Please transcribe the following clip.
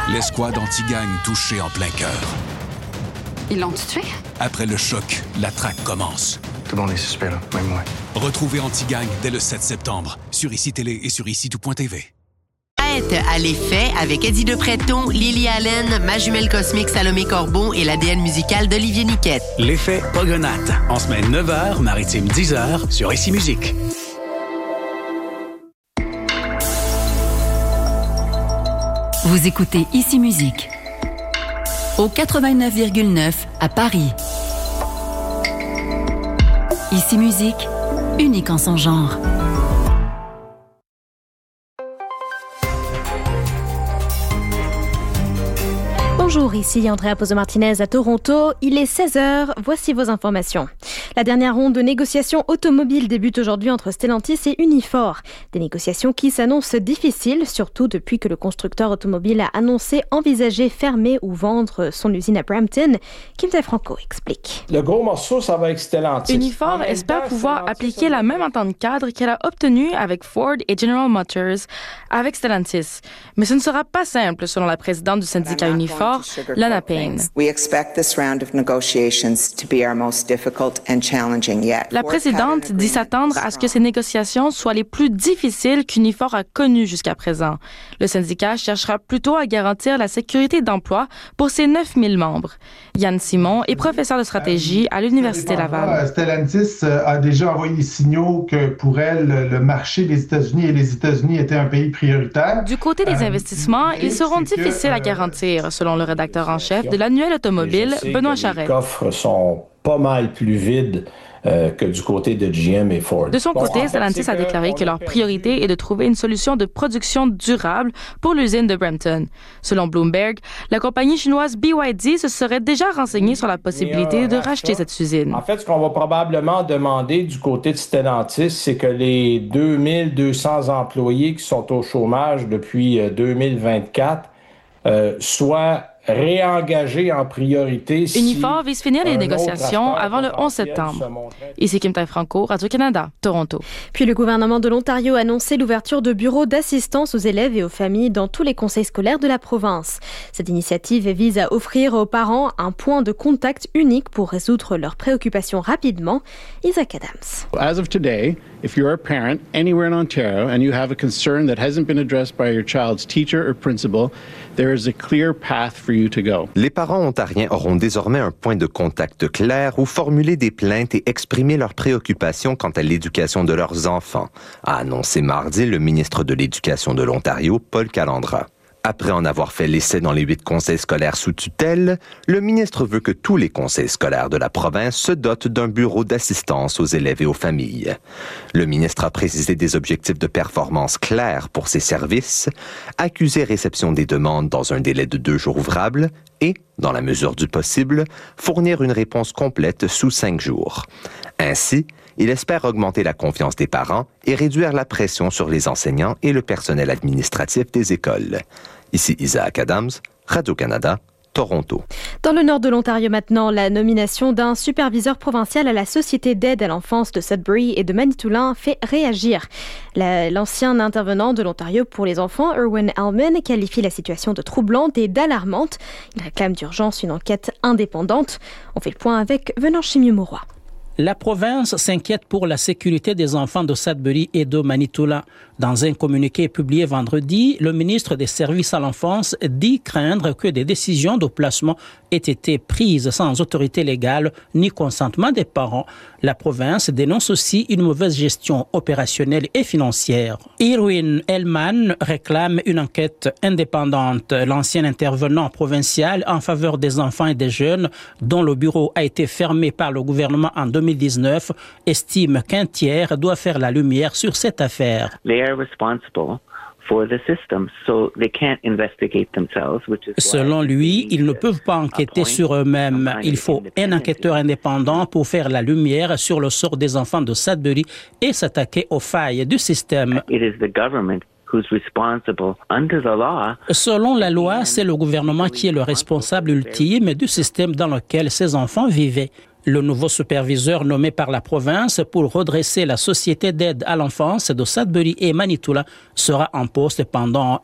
L'escouade anti-gang touchée en plein cœur. Ils l'ont tué? Après le choc, la traque commence. Tout le monde est suspect, là, même moi. Retrouvez Anti-Gang dès le 7 septembre sur ICI Télé et sur ICI-tout.tv. À l'effet avec Eddie Depréton, Lily Allen, ma jumelle cosmique Salomé Corbeau et l'ADN musical d'Olivier Niquette. L'effet Pogonate, en semaine 9h, maritime 10h sur ICI Musique. Vous écoutez ICI Musique au 89,9 à Paris. ICI Musique, unique en son genre. Bonjour, ici Andrea Pozo-Martinez à Toronto. Il est 16h, voici vos informations. La dernière ronde de négociations automobiles débute aujourd'hui entre Stellantis et Unifor. Des négociations qui s'annoncent difficiles, surtout depuis que le constructeur automobile a annoncé envisager fermer ou vendre son usine à Brampton. Kim Franco explique. Le gros morceau, ça va avec Stellantis. Unifor espère pouvoir appliquer la même entente cadre qu'elle a obtenue avec Ford et General Motors avec Stellantis. Mais ce ne sera pas simple, selon la présidente du syndicat Unifor, Lana Payne. La présidente dit s'attendre à ce que ces négociations soient les plus difficiles qu'Unifor a connues jusqu'à présent. Le syndicat cherchera plutôt à garantir la sécurité d'emploi pour ses 9000 membres. Yann Simon est professeur de stratégie à l'Université Laval. Stellantis a déjà envoyé des signaux que pour elle, le marché des États-Unis et les États-Unis étaient un pays prioritaire. Du côté des investissements, ils seront difficiles à garantir, selon le rédacteur en chef de l'annuel automobile, Benoît Charest. Les coffres sont pas mal plus vides que du côté de GM et Ford. De son côté, Stellantis a déclaré que leur priorité est de trouver une solution de production durable pour l'usine de Brampton. Selon Bloomberg, la compagnie chinoise BYD se serait déjà renseignée sur la possibilité de racheter cette usine. En fait, ce qu'on va probablement demander du côté de Stellantis, c'est que les 2200 employés qui sont au chômage depuis 2024 soient réengagés en priorité. Unifor vise finir les négociations avant le 11 septembre. Ici Kim Franco, Radio-Canada, Toronto. Puis le gouvernement de l'Ontario a annoncé l'ouverture de bureaux d'assistance aux élèves et aux familles dans tous les conseils scolaires de la province. Cette initiative vise à offrir aux parents un point de contact unique pour résoudre leurs préoccupations rapidement. Isaac Adams. As of today, if you're a parent anywhere in Ontario and you have a concern that hasn't been addressed by your child's teacher or principal, there is a clear path for you to go. Les parents ontariens auront désormais un point de contact clair où formuler des plaintes et exprimer leurs préoccupations quant à l'éducation de leurs enfants, a annoncé mardi le ministre de l'Éducation de l'Ontario, Paul Calandra. Après en avoir fait l'essai dans les 8 conseils scolaires sous tutelle, le ministre veut que tous les conseils scolaires de la province se dotent d'un bureau d'assistance aux élèves et aux familles. Le ministre a précisé des objectifs de performance clairs pour ces services, accuser réception des demandes dans un délai de 2 jours ouvrables et, dans la mesure du possible, fournir une réponse complète sous 5 jours. Ainsi, il espère augmenter la confiance des parents et réduire la pression sur les enseignants et le personnel administratif des écoles. Ici Isaac Adams, Radio-Canada, Toronto. Dans le nord de l'Ontario maintenant, la nomination d'un superviseur provincial à la Société d'aide à l'enfance de Sudbury et de Manitoulin fait réagir. L'ancien intervenant de l'Ontario pour les enfants, Erwin Allman, qualifie la situation de troublante et d'alarmante. Il réclame d'urgence une enquête indépendante. On fait le point avec Venant Chimieux-Mauroy. La province s'inquiète pour la sécurité des enfants de Sudbury et de Manitoulin. Dans un communiqué publié vendredi, le ministre des Services à l'enfance dit craindre que des décisions de placement aient été prises sans autorité légale ni consentement des parents. La province dénonce aussi une mauvaise gestion opérationnelle et financière. Irwin Hellman réclame une enquête indépendante. L'ancien intervenant provincial en faveur des enfants et des jeunes, dont le bureau a été fermé par le gouvernement en 2019, estime qu'un tiers doit faire la lumière sur cette affaire. Selon lui, ils ne peuvent pas enquêter sur eux-mêmes. Il faut un enquêteur indépendant pour faire la lumière sur le sort des enfants de Sudbury et s'attaquer aux failles du système. Selon la loi, c'est le gouvernement qui est le responsable ultime du système dans lequel ces enfants vivaient. Le nouveau superviseur nommé par la province pour redresser la Société d'aide à l'enfance de Sudbury et Manitoulin sera en poste pendant